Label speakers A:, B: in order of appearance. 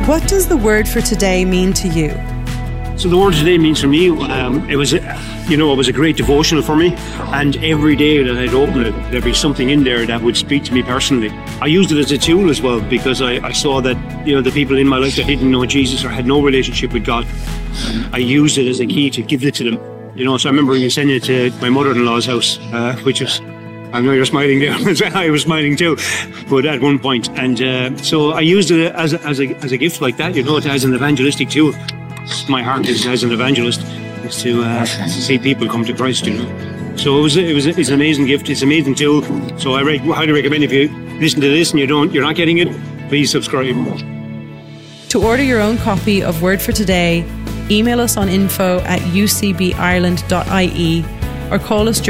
A: What does the word for today mean to you?
B: So the word today means for me, it was a great devotional for me, and every day that I'd open it, there'd be something in there that would speak to me personally. I used it as a tool as well, because I saw that, the people in my life that didn't know Jesus or had no relationship with God, I used it as a key to give it to them. So I remember you sending it to my mother-in-law's house, which was, I know you're smiling there, I was smiling too, but at one point, and so I used it as a gift like that, as an evangelistic tool. My heart is, as an evangelist, is to see people come to Christ. So it's an amazing gift. It's an amazing tool. So I highly recommend, if you listen to this and you're not getting it, please subscribe.
A: To order your own copy of Word for Today, email us on info@ucbireland.ie or call us